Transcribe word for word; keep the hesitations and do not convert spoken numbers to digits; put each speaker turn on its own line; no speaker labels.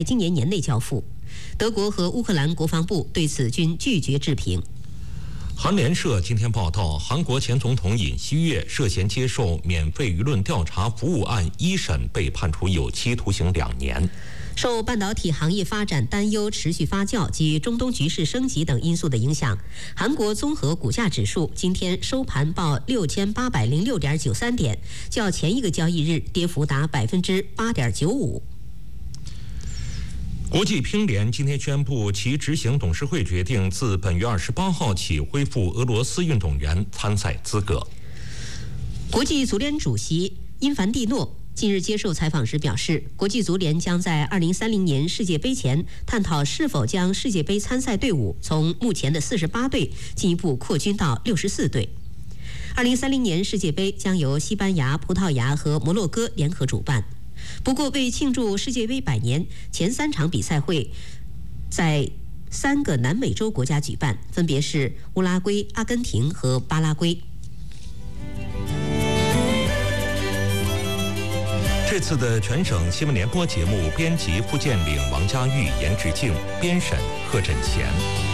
今年年内交付。德国和乌克兰国防部对此均拒绝置评。
韩联社今天报道，韩国前总统尹锡悦涉嫌接受免费舆论调查服务案一审被判处有期徒刑两年。
受半导体行业发展担忧持续发酵及中东局势升级等因素的影响，韩国综合股价指数今天收盘报六千八百零六点九三点，较前一个交易日跌幅达百分之八点九五。
国际乒联今天宣布，其执行董事会决定自本月二十八号起恢复俄罗斯运动员参赛资格。
国际足联主席因凡蒂诺近日接受采访时表示，国际足联将在二零三零年世界杯前探讨是否将世界杯参赛队伍从目前的四十八队进一步扩军到六十四队。二零三零年世界杯将由西班牙、葡萄牙和摩洛哥联合主办。不过，为庆祝世界杯百年，前三场比赛会在三个南美洲国家举办，分别是乌拉圭、阿根廷和巴拉圭。
这次的全省新闻联播节目，编辑付建岭、王佳玉、严志静，编审贺振贤。